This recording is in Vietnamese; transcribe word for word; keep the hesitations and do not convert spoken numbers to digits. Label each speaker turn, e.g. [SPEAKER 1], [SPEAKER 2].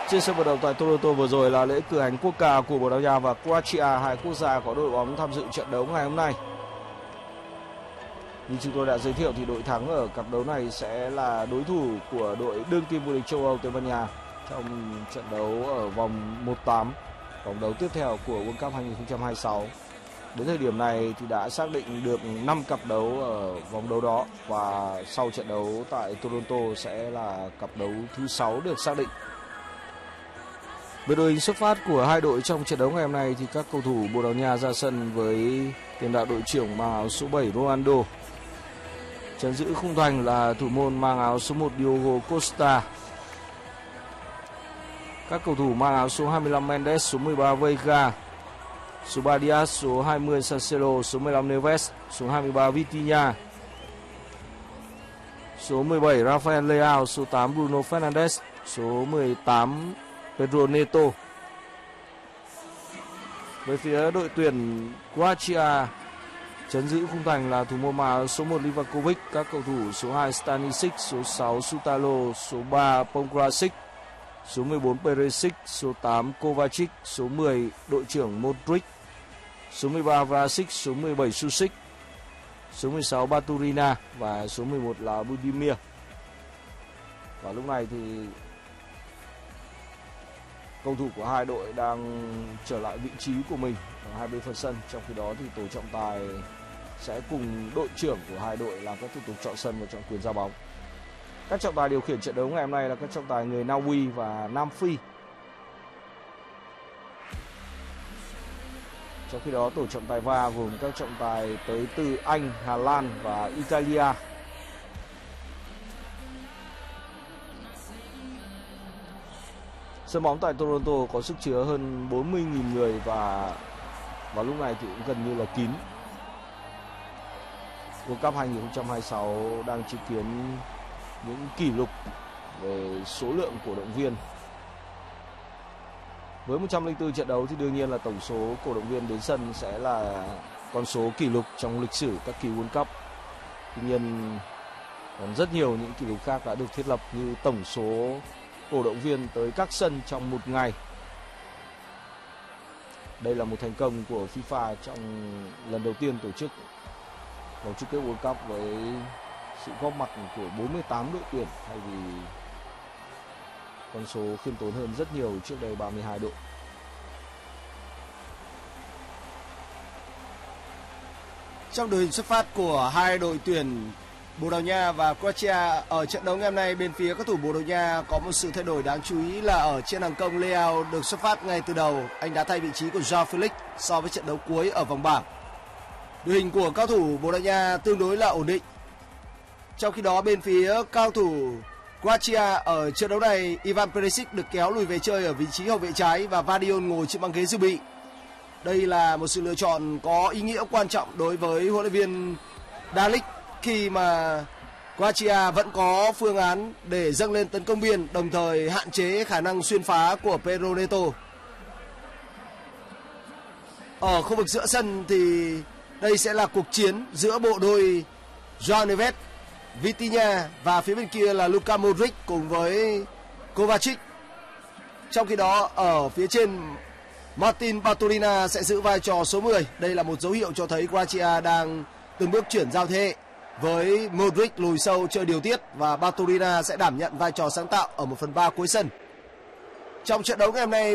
[SPEAKER 1] Trên sân vận động tại Toronto vừa rồi là lễ cử hành quốc ca của Bồ Đào Nha và Croatia, hai quốc gia có đội bóng tham dự trận đấu ngày hôm nay. Như chúng tôi đã giới thiệu thì đội thắng ở cặp đấu này sẽ là đối thủ của đội đương kim vô địch châu Âu Tây Ban Nha trong trận đấu ở vòng một tám, vòng đấu tiếp theo của World Cup hai không hai sáu. Đến thời điểm này thì đã xác định được năm cặp đấu ở vòng đấu đó và sau trận đấu tại Toronto sẽ là cặp đấu thứ sáu được xác định. Về đội hình xuất phát của hai đội trong trận đấu ngày hôm nay thì các cầu thủ Bồ Đào Nha ra sân với tiền đạo đội trưởng mang áo số bảy Ronaldo. Trấn giữ khung thành là thủ môn mang áo số một Diogo Costa. Các cầu thủ mang áo số hai mươi lăm Mendes, số mười ba Veiga, số ba Diaz, số hai mươi Cancelo, số mười lăm Neves, số hai mươi ba Vitinha, số mười bảy Rafael Leao, số tám Bruno Fernandes, số mười tám Pedro Neto. Về phía đội tuyển Croatia, trấn giữ khung thành là thủ môn mang số một Livakovic, các cầu thủ số hai Stanisic, số sáu Sutalo, số ba Pongrasic, số mười bốn Perisic, số tám Kovacic, số mười đội trưởng Modric, số mười ba Vlasic, số mười bảy Susic, số mười sáu Baturina và số mười một là Budimir. Và lúc này thì cầu thủ của hai đội đang trở lại vị trí của mình ở hai bên phần sân. Trong khi đó thì tổ trọng tài sẽ cùng đội trưởng của hai đội làm các thủ tục chọn sân và chọn quyền ra bóng. Các trọng tài điều khiển trận đấu ngày hôm nay là các trọng tài người Na Uy và Nam Phi. Trong khi đó tổ trọng tài va gồm các trọng tài tới từ Anh, Hà Lan và Italia. Sân bóng tại Toronto có sức chứa hơn bốn mươi nghìn người và vào lúc này thì cũng gần như là kín. World Cup hai không hai sáu đang chứng kiến những kỷ lục về số lượng cổ động viên. Với một trăm lẻ bốn trận đấu thì đương nhiên là tổng số cổ động viên đến sân sẽ là con số kỷ lục trong lịch sử các kỳ World Cup. Tuy nhiên còn rất nhiều những kỷ lục khác đã được thiết lập như tổng số cổ động viên tới các sân trong một ngày. Đây là một thành công của FIFA trong lần đầu tiên tổ chức vòng chung kết World Cup với sự góp mặt của bốn mươi tám đội tuyển thay vì con số khiêm tốn hơn rất nhiều trước đây ba mươi hai đội.
[SPEAKER 2] Trong đội hình xuất phát của hai đội tuyển Bồ Đào Nha và Croatia ở trận đấu ngày hôm nay, bên phía các thủ Bồ Đào Nha có một sự thay đổi đáng chú ý là ở trên hàng công Leao được xuất phát ngay từ đầu. Anh đã thay vị trí của João Felix so với trận đấu cuối ở vòng bảng. Đội hình của cao thủ Bồ Đào Nha tương đối là ổn định. Trong khi đó bên phía cao thủ Croatia ở trận đấu này, Ivan Perisic được kéo lùi về chơi ở vị trí hậu vệ trái và Vardiol ngồi trên băng ghế dự bị. Đây là một sự lựa chọn có ý nghĩa quan trọng đối với huấn luyện viên Dalic khi mà Croatia vẫn có phương án để dâng lên tấn công biên, đồng thời hạn chế khả năng xuyên phá của Pedro Neto. Ở khu vực giữa sân thì đây sẽ là cuộc chiến giữa bộ đôi João Neves, Vitinha và phía bên kia là Luka Modric cùng với Kovacic. Trong khi đó ở phía trên, Martin Baturina sẽ giữ vai trò số mười. Đây là một dấu hiệu cho thấy Croatia đang từng bước chuyển giao thế hệ, với Modric lùi sâu chơi điều tiết và Baturina sẽ đảm nhận vai trò sáng tạo ở một phần ba cuối sân. Trong trận đấu ngày hôm nay,